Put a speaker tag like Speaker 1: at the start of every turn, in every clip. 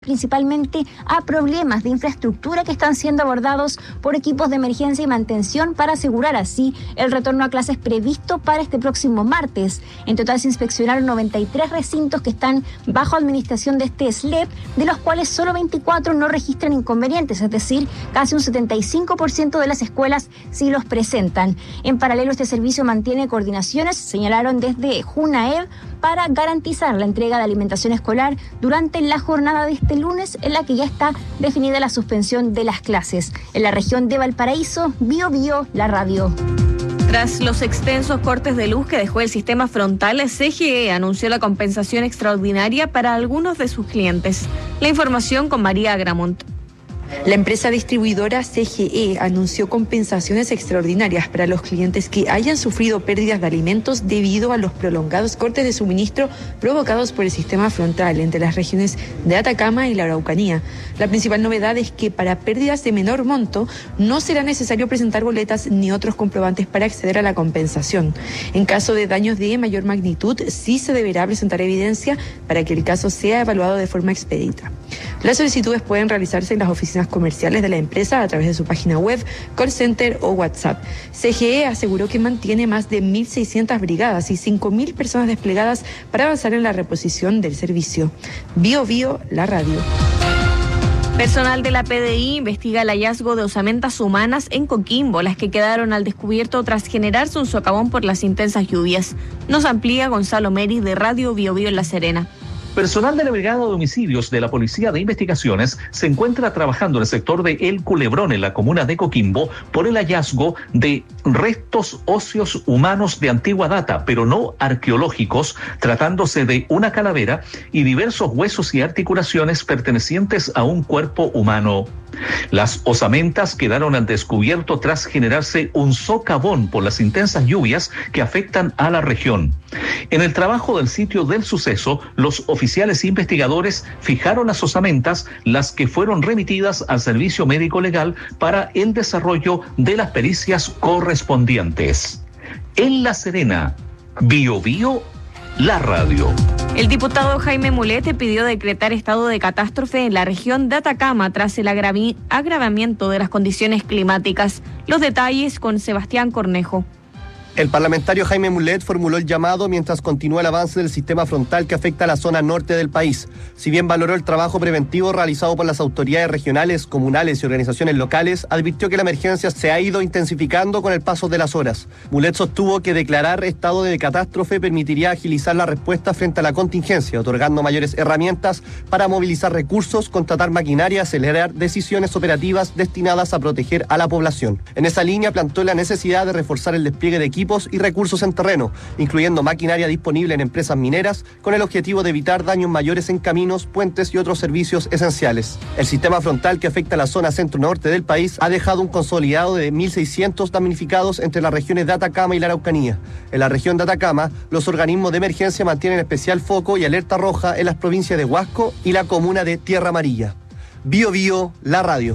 Speaker 1: principalmente a problemas de infraestructura que están siendo abordados por equipos de emergencia y mantención para asegurar así el retorno a clases previsto para este próximo martes. En total se inspeccionaron 93 recintos que están bajo administración de este SLEP, de los cuales solo 24 no registran inconvenientes, es decir, casi un 75% de las escuelas sí los presentan. En paralelo, este servicio mantiene coordinaciones, señalaron desde Junaed, para garantizar la entrega de alimentación escolar durante la jornada de este lunes, en la que ya está definida la suspensión de las clases. En la región de Valparaíso, Biobío, la radio.
Speaker 2: Tras los extensos cortes de luz que dejó el sistema frontal, CGE anunció la compensación extraordinaria para algunos de sus clientes. La información con María Agramont.
Speaker 3: La empresa distribuidora CGE anunció compensaciones extraordinarias para los clientes que hayan sufrido pérdidas de alimentos debido a los prolongados cortes de suministro provocados por el sistema frontal entre las regiones de Atacama y la Araucanía. La principal novedad es que para pérdidas de menor monto no será necesario presentar boletas ni otros comprobantes para acceder a la compensación. En caso de daños de mayor magnitud, sí se deberá presentar evidencia para que el caso sea evaluado de forma expedita. Las solicitudes pueden realizarse en las oficinas comerciales de la empresa a través de su página web, call center o WhatsApp. CGE aseguró que mantiene más de 1.600 brigadas y 5.000 personas desplegadas para avanzar en la reposición del servicio. Biobío, la radio.
Speaker 2: Personal de la PDI investiga el hallazgo de osamentas humanas en Coquimbo, las que quedaron al descubierto tras generarse un socavón por las intensas lluvias. Nos amplía Gonzalo Meri de Radio Biobío en La Serena.
Speaker 4: Personal de la Brigada de Homicidios de la Policía de Investigaciones se encuentra trabajando en el sector de El Culebrón, en la comuna de Coquimbo, por el hallazgo de restos óseos humanos de antigua data, pero no arqueológicos, tratándose de una calavera y diversos huesos y articulaciones pertenecientes a un cuerpo humano. Las osamentas quedaron al descubierto tras generarse un socavón por las intensas lluvias que afectan a la región. En el trabajo del sitio del suceso, los oficiales investigadores fijaron las osamentas, las que fueron remitidas al servicio médico legal para el desarrollo de las pericias correspondientes. En La Serena, Biobío, la radio.
Speaker 2: El diputado Jaime Mulet pidió decretar estado de catástrofe en la región de Atacama tras el agravamiento de las condiciones climáticas. Los detalles con Sebastián Cornejo.
Speaker 5: El parlamentario Jaime Mulet formuló el llamado mientras continúa el avance del sistema frontal que afecta a la zona norte del país. Si bien valoró el trabajo preventivo realizado por las autoridades regionales, comunales y organizaciones locales, advirtió que la emergencia se ha ido intensificando con el paso de las horas. Mulet sostuvo que declarar estado de catástrofe permitiría agilizar la respuesta frente a la contingencia, otorgando mayores herramientas para movilizar recursos, contratar maquinaria y acelerar decisiones operativas destinadas a proteger a la población. En esa línea planteó la necesidad de reforzar el despliegue de equipos y recursos en terreno, incluyendo maquinaria disponible en empresas mineras, con el objetivo de evitar daños mayores en caminos, puentes y otros servicios esenciales. El sistema frontal que afecta a la zona centro-norte del país ha dejado un consolidado de 1.600 damnificados entre las regiones de Atacama y la Araucanía. En la región de Atacama, los organismos de emergencia mantienen especial foco y alerta roja en las provincias de Huasco y la comuna de Tierra Amarilla. Biobío, la radio.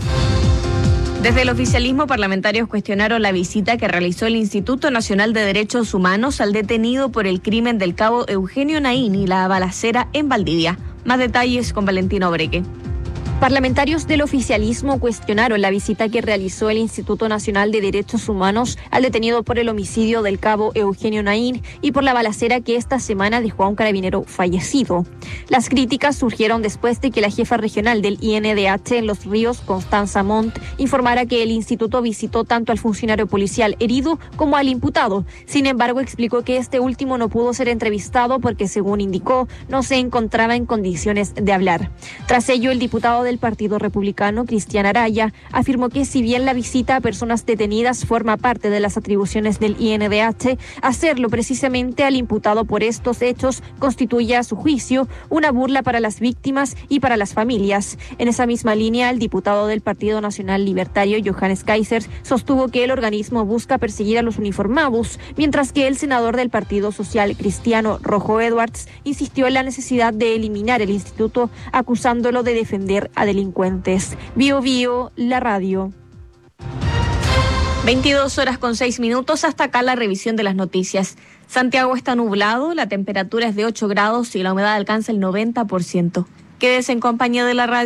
Speaker 2: Desde el oficialismo, parlamentarios cuestionaron la visita que realizó el Instituto Nacional de Derechos Humanos al detenido por el crimen del cabo Eugenio Naín y la balacera en Valdivia. Más detalles con Valentino Breque.
Speaker 6: Parlamentarios del oficialismo cuestionaron la visita que realizó el Instituto Nacional de Derechos Humanos al detenido por el homicidio del cabo Eugenio Naín y por la balacera que esta semana dejó a un carabinero fallecido. Las críticas surgieron después de que la jefa regional del INDH en Los Ríos, Constanza Montt, informara que el instituto visitó tanto al funcionario policial herido como al imputado. Sin embargo, explicó que este último no pudo ser entrevistado porque, según indicó, no se encontraba en condiciones de hablar. Tras ello, el diputado del Partido Republicano, Cristian Araya, afirmó que si bien la visita a personas detenidas forma parte de las atribuciones del INDH, hacerlo precisamente al imputado por estos hechos constituye, a su juicio, una burla para las víctimas y para las familias. En esa misma línea, el diputado del Partido Nacional Libertario, Johannes Kaiser, sostuvo que el organismo busca perseguir a los uniformados, mientras que el senador del Partido Social Cristiano, Rojo Edwards, insistió en la necesidad de eliminar el instituto, acusándolo de defender a delincuentes. Biobío, la radio.
Speaker 2: 22:06. Hasta acá la revisión de las noticias. Santiago está nublado, la temperatura es de 8 grados y la humedad alcanza el 90%. Quédese en compañía de la radio.